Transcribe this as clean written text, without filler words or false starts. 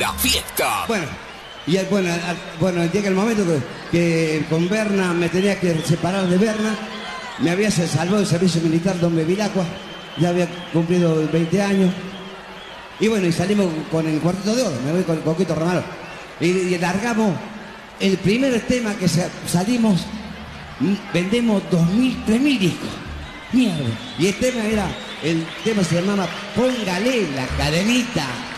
la fiesta. Bueno, llega el momento que con Berna me tenía que separar de Berna. Me había salvado del servicio militar Don Bevilacqua. Ya había cumplido 20 años. Y bueno, y salimos con el Cuarteto de Oro. Me voy con el Coquito Romano. Y largamos el primer tema que salimos. Vendemos 2.000, 3.000 discos. Mierda. Y el tema se llamaba Póngale la cadenita.